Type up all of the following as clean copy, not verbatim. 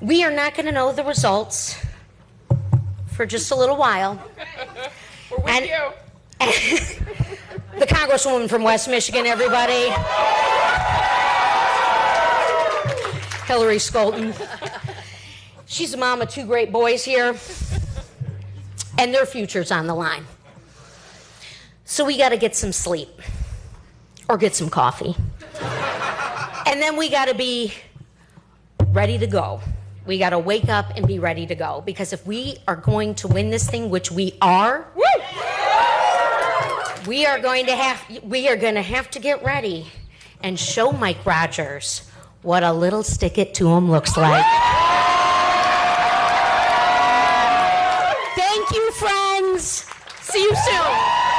We are not going to know the results for just a little while. We're with you. The Congresswoman from West Michigan, everybody. Hillary Scholten. She's a mom of two great boys here, and their future's on the line. So we got to get some sleep or get some coffee. And then we got to be ready to go. We got to wake up and be ready to go, because if we are going to win this thing, which we are, we are going to have to get ready and show Mike Rogers what a little stick it to him looks like. Thank you, friends. See you soon.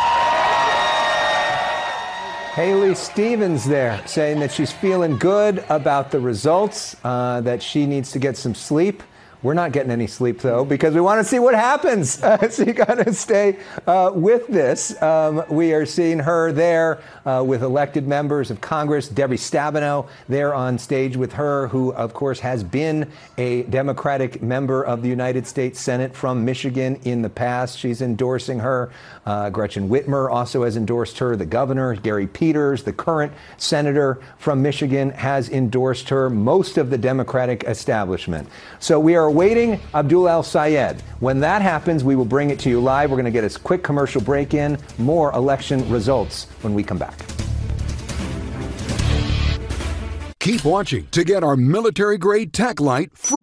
Haley Stevens there saying that she's feeling good about the results, that she needs to get some sleep. We're not getting any sleep, though, because we want to see what happens. So you got to stay with this. We are seeing her there with elected members of Congress. Debbie Stabenow there on stage with her, who, of course, has been a Democratic member of the United States Senate from Michigan in the past. She's endorsing her. Gretchen Whitmer also has endorsed her. The governor, Gary Peters, the current senator from Michigan, has endorsed her. Most of the Democratic establishment. So we are awaiting Abdul El-Sayed. When that happens, we will bring it to you live. We're going to get a quick commercial break in. More election results when we come back. Keep watching to get our military-grade tack light free.